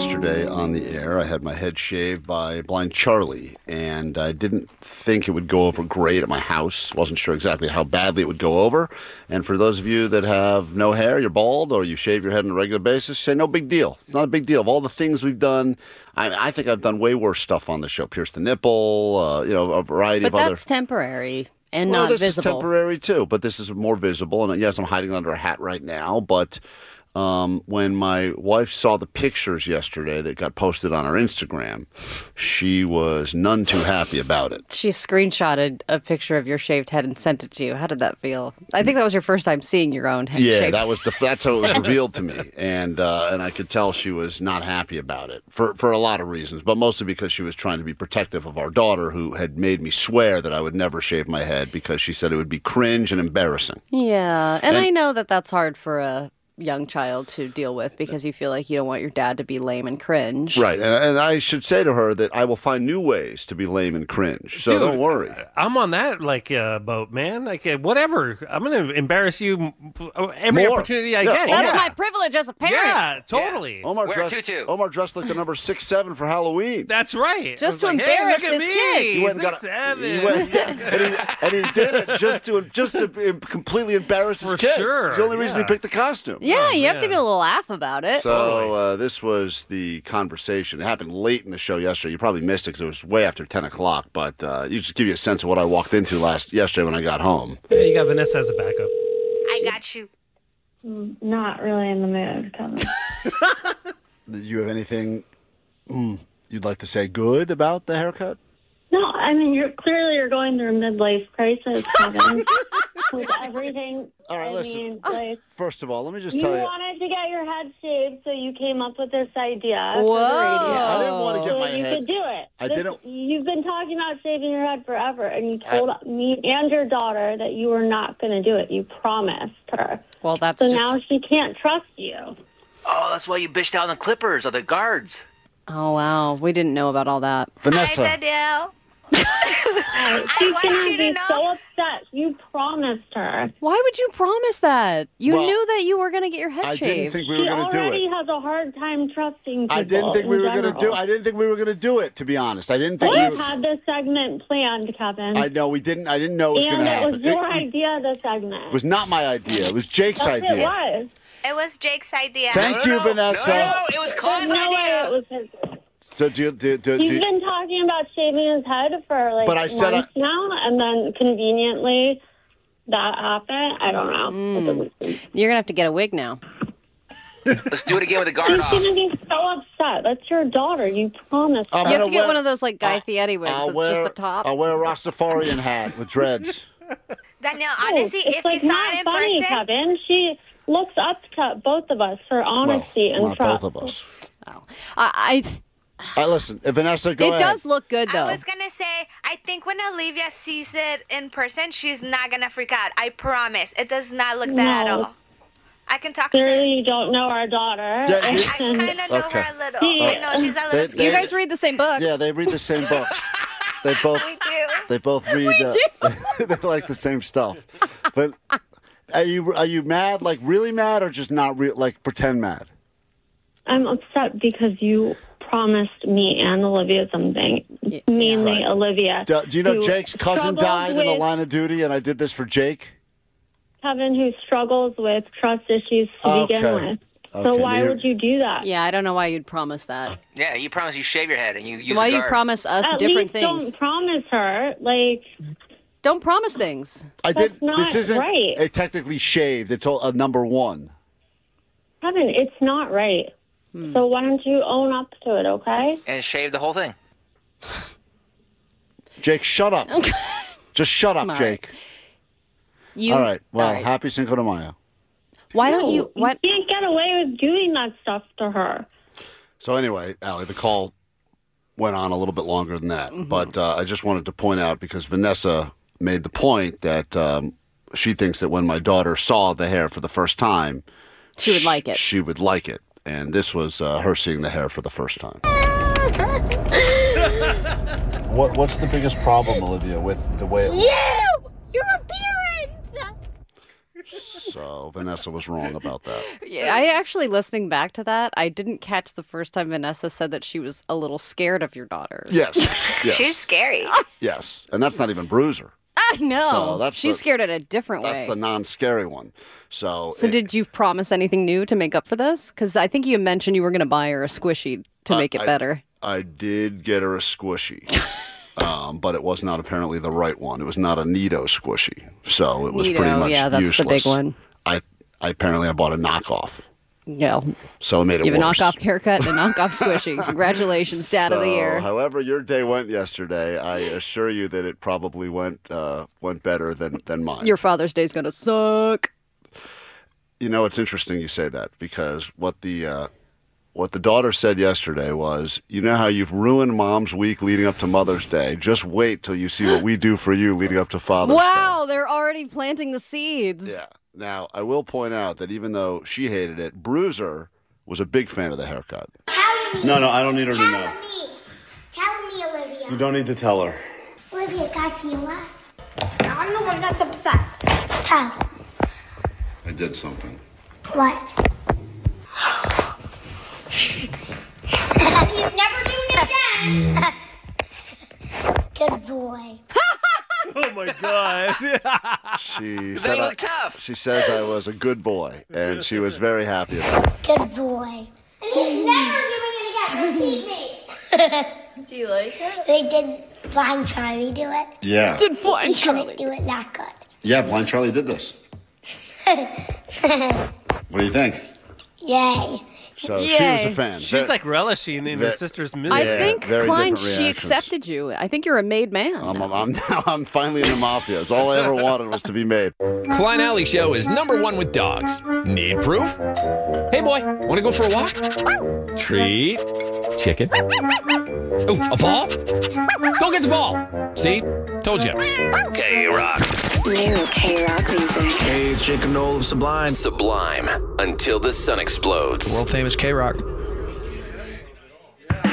yesterday on the air. I had my head shaved by Blind Charlie, and I didn't think it would go over great at my house. Wasn't sure exactly how badly it would go over. And for those of you that have no hair, you're bald, or you shave your head on a regular basis, say no big deal. It's not a big deal. Of all the things we've done, I think I've done way worse stuff on the show. Pierce the nipple, a variety of other... But that's temporary and well, not this visible. is temporary too, but this is more visible. And yes, I'm hiding under a hat right now, but... when my wife saw the pictures yesterday that got posted on her Instagram, she was none too happy about it. She screenshotted a picture of your shaved head and sent it to you. How did that feel? I think that was your first time seeing your own head. Yeah, shaved. that's how it was revealed to me, and I could tell she was not happy about it for a lot of reasons, but mostly because she was trying to be protective of our daughter, who had made me swear that I would never shave my head because she said it would be cringe and embarrassing. Yeah, and I know that that's hard for a young child to deal with because you feel like you don't want your dad to be lame and cringe. Right, and I should say to her that I will find new ways to be lame and cringe, so Dude, don't worry. I'm on that boat, man. Whatever. I'm going to embarrass you every opportunity I get. That's my privilege as a parent. Yeah, totally. Yeah. Omar dressed like the number 6'7" for Halloween. That's right. Just to embarrass his kids. He went and 6'7". And he did it just to completely embarrass his kids. Sure. It's the only reason he picked the costume. Yeah, you have to get a little laugh about it. So this was the conversation. It happened late in the show yesterday. You probably missed it because it was way after 10 o'clock. But you just give you a sense of what I walked into yesterday when I got home. Yeah, you got Vanessa as a backup. I got you. Not really in the mood, Kevin. Do you have anything you'd like to say good about the haircut? No, I mean, you're going through a midlife crisis, Kevin. With everything. All right, listen. Mean, like, first of all, let me just tell you you. wanted to get your head shaved, so you came up with this idea Whoa. for the radio. I didn't want to get my you head. could do it. I didn't. You've been talking about shaving your head forever, and you told me and your daughter that you were not going to do it. You promised her. Well, that's so just... now she can't trust you. Oh, that's why you bitched out on the Clippers or the guards. Oh, wow. We didn't know about all that. Vanessa. I did. She's want going you to to be know. so upset. You promised her. Why would you promise that? You Well, knew that you were going to get your head I shaved. didn't think we She were going to do already it. has a hard time trusting people. I didn't think we were going to do. I didn't think we were going to do it. To be honest, I didn't think We we were. had this segment planned, Kevin. I know we didn't. I didn't know it was going and to it happen. was your idea, the segment. It was not my idea. It was Jake's Yes, idea. it was. It was Jake's idea. Thank you, Vanessa. No, it was Clyde's No way idea. it was his. So do He's been talking about shaving his head for like But I said months now, and then conveniently that happened. I don't know. You're going to have to get a wig now. Let's do it again with the guard She's off. gonna be so upset. That's your daughter. You promised. I'm her. You have gonna to get wear- one of those like Guy Fieri wigs I'll that's wear, just the top. I'll wear a Rastafarian hat with dreads. Danielle, No, honestly, it's if like you saw not it in funny, person, Kevin. She looks up to both of us for honesty Well, and not trust. both of us. I Listen, Vanessa, go it ahead. does look good, though. I was going to say, I think when Olivia sees it in person, she's not going to freak out. I promise. It does not look that at No. all. I can talk to her. Clearly, you don't know our daughter. Yeah, I you- kind of know Okay. her a little. I know she's a little They- scary. You guys read the same books. Yeah, they read the same books. They both. We do. They both read. They like the same stuff. But are you mad? Like really mad, or just not real? Like pretend mad? I'm upset because you promised me and Olivia something. Mainly Right. Olivia. Do you know who Jake's cousin struggles died in the with- line of duty, and I did this for Jake? Kevin, who struggles with trust issues to begin Okay. with. So Okay, why you're- would you do that? Yeah, I don't know why you'd promise that. Yeah, you promised you shave your head and you use Why the you guard. promise us At different least things? don't promise her. Like, Don't promise things. I That's did. not This isn't right. technically shaved. It's a number one. Kevin, it's not right. So why don't you own up to it, okay? And shave the whole thing. Jake, shut up. Just shut up, All right. Jake. You, All right. Well, all right. happy Cinco de Mayo. Why don't you? You What? can't get away with doing that stuff to her. So anyway, Allie, the call went on a little bit longer than that. But I just wanted to point out, because Vanessa made the point that she thinks that when my daughter saw the hair for the first time, She would like it. She would like it. And this was her seeing the hair for the first time. What's the biggest problem, Olivia, with the way it looks? You! Your appearance! So Vanessa was wrong about that. Yeah, I actually, listening back to that, I didn't catch the first time Vanessa said that she was a little scared of your daughter. Yes. Yes. She's scary. Yes. And that's not even Bruiser. I know. So She's scared in a different way. That's the non-scary one. So did you promise anything new to make up for this? Because I think you mentioned you were going to buy her a squishy to make it better. I did get her a squishy. But it was not apparently the right one. It was not a Neato squishy. So it was Neato, pretty much yeah, that's useless. the big one. I apparently bought a knockoff. Yeah. So it made it You have worse. a knockoff haircut and a knockoff squishy. Congratulations, Dad of the Year. However your day went yesterday, I assure you that it probably went better than mine. Your Father's Day is going to suck. You know, it's interesting you say that because what the daughter said yesterday was, you know how you've ruined Mom's week leading up to Mother's Day. Just wait till you see what we do for you leading up to Father's Day. Wow, they're already planting the seeds. Yeah. Now, I will point out that even though she hated it, Bruiser was a big fan of the haircut. Tell me. No, I don't need her to know. Tell me, Olivia. You don't need to tell her. Olivia, can I see you laugh? I'm the one that's upset. Tell. I did something. What? He's never doing it again. Good boy. Oh my God. She They look tough. She says I was a good boy, and she was very happy about it. Good boy. And he's never doing it again. Repeat me. Do you like it? They did Blind Charlie do it. Yeah. Did Blind He Charlie? couldn't do it that good. Yeah, Blind Charlie did this. What do you think? Yay. So she was a Yay. fan. She's like relishing in her sister's misery. I Yeah, think, very Klein, different she reactions. accepted you. I think you're a made man. I'm finally in the mafia. It's all I ever wanted was to be made. Klein Alley Show is #1 with dogs. Need proof? Hey boy, want to go for a walk? Treat. Chicken. Oh, a ball? Go get the ball. See? Told you. K-Rock. New K-Rock music. Hey, it's Jacob Knoll of Sublime. Sublime. Until the sun explodes. World famous K-Rock.